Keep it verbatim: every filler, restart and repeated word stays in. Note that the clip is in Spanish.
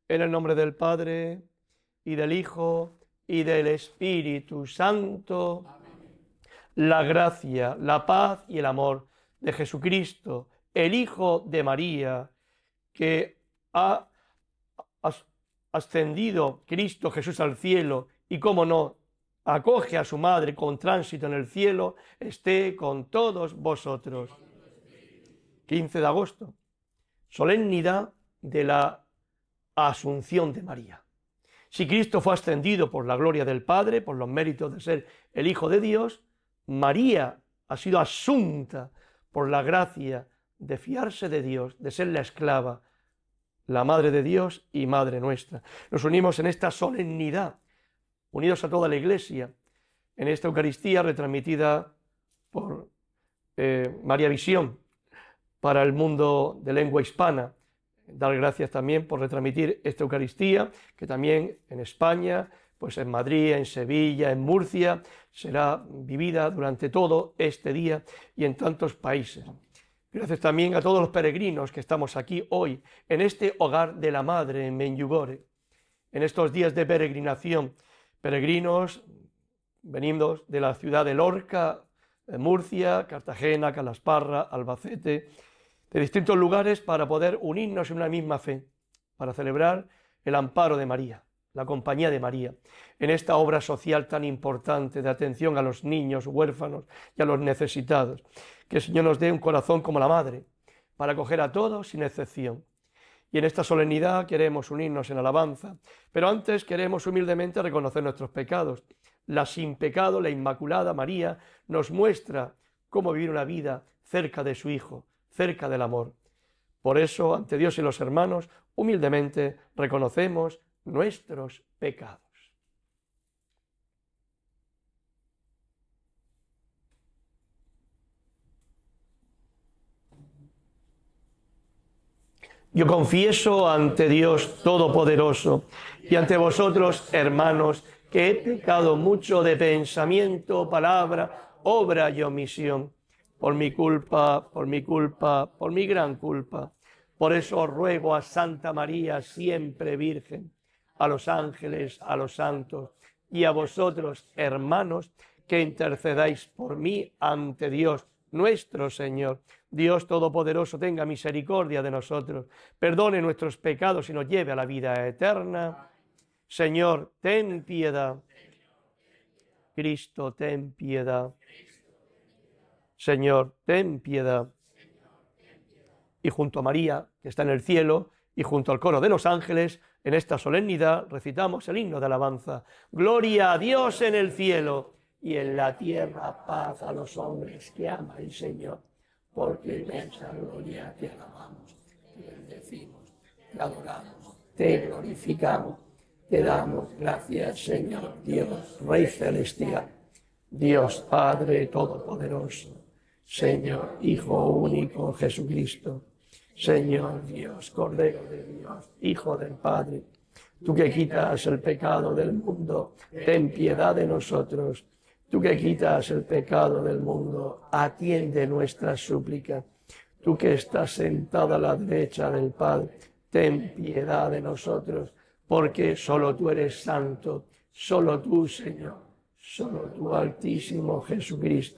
En el nombre del Padre, y del Hijo, y del Espíritu Santo. Amén. La gracia, la paz y el amor de Jesucristo, el Hijo de María, que ha ascendido Cristo Jesús al cielo y, como no, acoge a su madre con tránsito en el cielo, esté con todos vosotros. quince de agosto, solemnidad de la Asunción de María. Si Cristo fue ascendido por la gloria del Padre, por los méritos de ser el Hijo de Dios, María ha sido asunta por la gracia de fiarse de Dios, de ser la esclava, la Madre de Dios y Madre nuestra. Nos unimos en esta solemnidad, unidos a toda la Iglesia, en esta Eucaristía retransmitida por eh, María Visión para el mundo de lengua hispana. Dar gracias también por retransmitir esta Eucaristía, que también en España, pues en Madrid, en Sevilla, en Murcia, será vivida durante todo este día y en tantos países. Gracias también a todos los peregrinos que estamos aquí hoy, en este hogar de la Madre en Medjugorje, en estos días de peregrinación, peregrinos venidos de la ciudad de Lorca, de Murcia, Cartagena, Calasparra, Albacete, de distintos lugares para poder unirnos en una misma fe, para celebrar el amparo de María, la compañía de María, en esta obra social tan importante de atención a los niños huérfanos y a los necesitados. Que el Señor nos dé un corazón como la Madre, para acoger a todos sin excepción. Y en esta solemnidad queremos unirnos en alabanza, pero antes queremos humildemente reconocer nuestros pecados. La sin pecado, la Inmaculada María, nos muestra cómo vivir una vida cerca de su Hijo, cerca del amor. Por eso, ante Dios y los hermanos, humildemente reconocemos nuestros pecados. Yo confieso ante Dios Todopoderoso y ante vosotros, hermanos, que he pecado mucho de pensamiento, palabra, obra y omisión, por mi culpa, por mi culpa, por mi gran culpa. Por eso os ruego a Santa María, siempre Virgen, a los ángeles, a los santos y a vosotros, hermanos, que intercedáis por mí ante Dios nuestro Señor. Dios Todopoderoso tenga misericordia de nosotros, perdone nuestros pecados y nos lleve a la vida eterna. Señor, ten piedad. Cristo, ten piedad. Señor, ten piedad. Y junto a María, que está en el cielo, y junto al coro de los ángeles, en esta solemnidad recitamos el himno de alabanza. Gloria a Dios en el cielo, y en la tierra paz a los hombres que ama el Señor. Porque inmensa gloria te alabamos, te bendecimos, te adoramos, te glorificamos, te damos gracias, Señor Dios, Rey celestial, Dios Padre todopoderoso, Señor Hijo único Jesucristo, Señor Dios, Cordero de Dios, Hijo del Padre, tú que quitas el pecado del mundo, ten piedad de nosotros. Tú que quitas el pecado del mundo, atiende nuestras súplicas. Tú que estás sentada a la derecha del Padre, ten piedad de nosotros, porque solo tú eres santo, solo tú, Señor, solo tú, Altísimo Jesucristo,